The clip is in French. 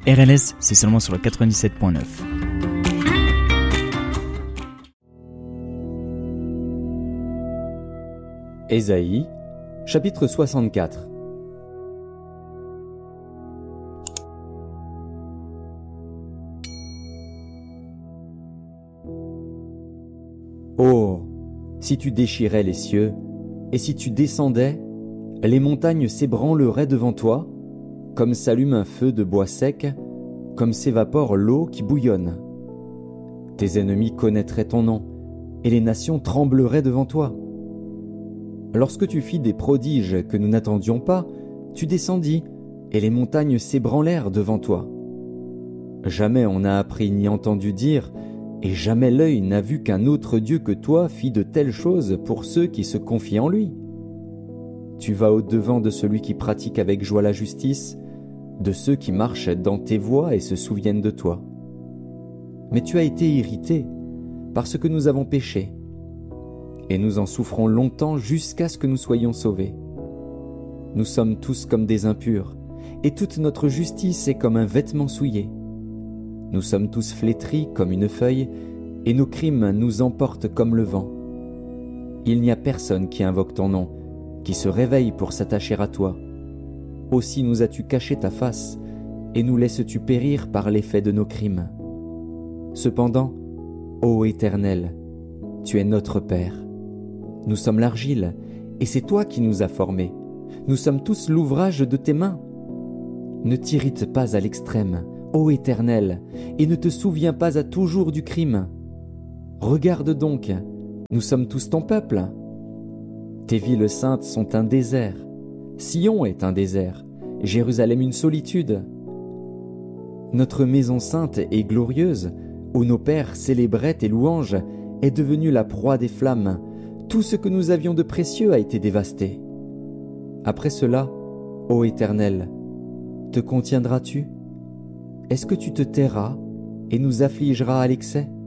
RLS, c'est seulement sur le 97.9. Ésaïe, chapitre 64. Oh, si tu déchirais les cieux, et si tu descendais, les montagnes s'ébranleraient devant toi, comme s'allume un feu de bois sec, comme s'évapore l'eau qui bouillonne. Tes ennemis connaîtraient ton nom, et les nations trembleraient devant toi. Lorsque tu fis des prodiges que nous n'attendions pas, tu descendis, et les montagnes s'ébranlèrent devant toi. Jamais on n'a appris ni entendu dire, et jamais l'œil n'a vu qu'un autre Dieu que toi fit de telles choses pour ceux qui se confient en lui. Tu vas au-devant de celui qui pratique avec joie la justice, de ceux qui marchent dans tes voies et se souviennent de toi. Mais tu as été irrité parce que nous avons péché, et nous en souffrons longtemps jusqu'à ce que nous soyons sauvés. Nous sommes tous comme des impurs, et toute notre justice est comme un vêtement souillé. Nous sommes tous flétris comme une feuille, et nos crimes nous emportent comme le vent. Il n'y a personne qui invoque ton nom, qui se réveille pour s'attacher à toi. Aussi nous as-tu caché ta face, et nous laisses-tu périr par l'effet de nos crimes. Cependant, ô Éternel, tu es notre Père. Nous sommes l'argile, et c'est toi qui nous as formés. Nous sommes tous l'ouvrage de tes mains. Ne t'irrite pas à l'extrême, ô Éternel, et ne te souviens pas à toujours du crime. Regarde donc, nous sommes tous ton peuple. Tes villes saintes sont un désert. Sion est un désert, Jérusalem une solitude. Notre maison sainte et glorieuse, où nos pères célébraient tes louanges, est devenue la proie des flammes. Tout ce que nous avions de précieux a été dévasté. Après cela, ô Éternel, te contiendras-tu? Est-ce que tu te tairas et nous affligeras à l'excès?